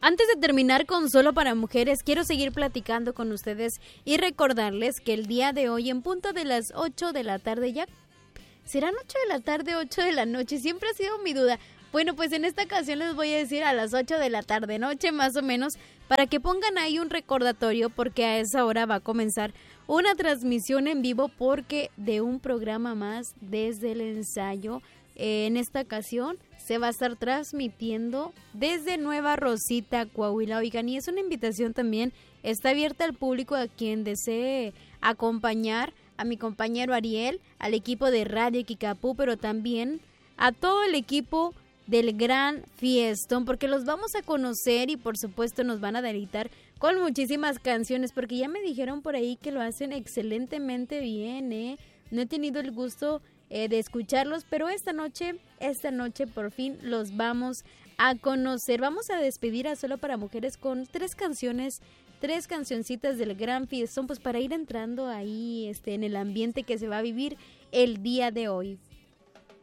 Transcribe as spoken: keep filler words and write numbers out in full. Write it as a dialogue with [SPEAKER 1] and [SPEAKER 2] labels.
[SPEAKER 1] Antes de terminar con Solo para Mujeres, quiero seguir platicando con ustedes y recordarles que el día de hoy, en punto de las ocho de la tarde, ya serán ocho de la tarde, ocho de la noche, siempre ha sido mi duda. Bueno, pues en esta ocasión les voy a decir a las ocho de la tarde, noche más o menos, para que pongan ahí un recordatorio, porque a esa hora va a comenzar una transmisión en vivo, porque de un programa más desde el ensayo, eh, en esta ocasión se va a estar transmitiendo desde Nueva Rosita, Coahuila. Oigan, y es una invitación también, está abierta al público, a quien desee acompañar a mi compañero Ariel, al equipo de Radio Kikapú, pero también a todo el equipo del Gran Fiestón, porque los vamos a conocer y por supuesto nos van a deleitar con muchísimas canciones, porque ya me dijeron por ahí que lo hacen excelentemente bien, ¿eh? No he tenido el gusto eh, de escucharlos, pero esta noche, esta noche por fin los vamos a conocer. Vamos a despedir a Solo para Mujeres con tres canciones, tres cancioncitas del Gran Fiestón, pues para ir entrando ahí este, en el ambiente que se va a vivir el día de hoy.